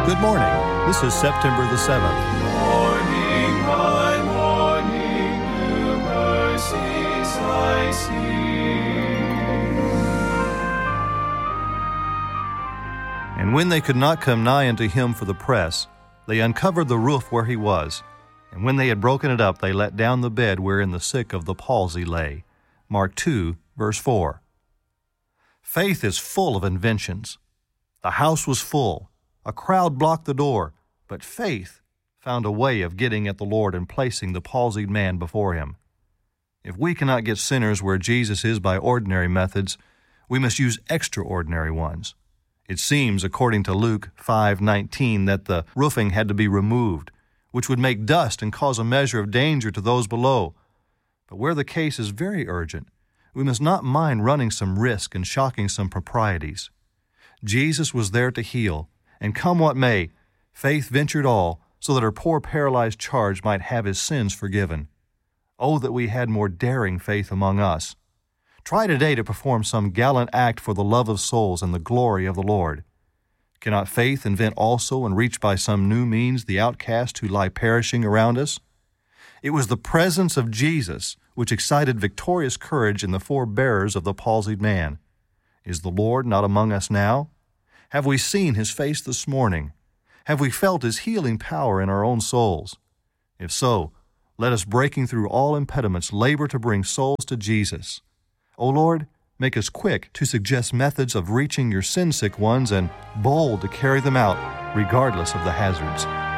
Good morning. This is September the 7th. Morning by morning, new mercies I see. And when they could not come nigh unto him for the press, they uncovered the roof where he was. And when they had broken it up, they let down the bed wherein the sick of the palsy lay. Mark 2, verse 4. Faith is full of inventions. The house was full. A crowd blocked the door, but faith found a way of getting at the Lord and placing the palsied man before him. If we cannot get sinners where Jesus is by ordinary methods, we must use extraordinary ones. It seems, according to Luke 5:19, that the roofing had to be removed, which would make dust and cause a measure of danger to those below. But where the case is very urgent, we must not mind running some risk and shocking some proprieties. Jesus was there to heal, and come what may, faith ventured all, so that our poor paralyzed charge might have his sins forgiven. Oh, that we had more daring faith among us. Try today to perform some gallant act for the love of souls and the glory of the Lord. Cannot faith invent also and reach by some new means the outcast who lie perishing around us? It was the presence of Jesus which excited victorious courage in the four bearers of the palsied man. Is the Lord not among us now? Have we seen his face this morning? Have we felt his healing power in our own souls? If so, let us, breaking through all impediments, labor to bring souls to Jesus. O Lord, make us quick to suggest methods of reaching your sin-sick ones and bold to carry them out regardless of the hazards.